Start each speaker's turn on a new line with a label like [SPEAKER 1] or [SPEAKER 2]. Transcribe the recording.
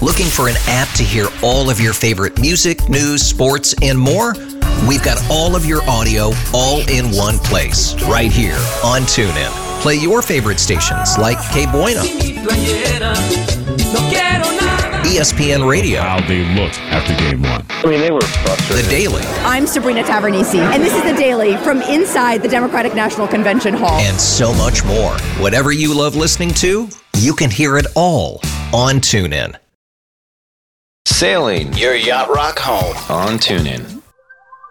[SPEAKER 1] Looking for an app to hear all of your favorite music, news, sports, and more? We've got all of your audio all in one place, right here on TuneIn. Play your favorite stations like Que Buena, ESPN Radio.
[SPEAKER 2] How they looked after game one.
[SPEAKER 3] I mean, they were frustrated.
[SPEAKER 1] The Daily.
[SPEAKER 4] I'm Sabrina Tavernisi, and this is The Daily from inside the Democratic National Convention Hall.
[SPEAKER 1] And so much more. Whatever you love listening to, you can hear it all on TuneIn.
[SPEAKER 5] Sailing your yacht rock home on TuneIn.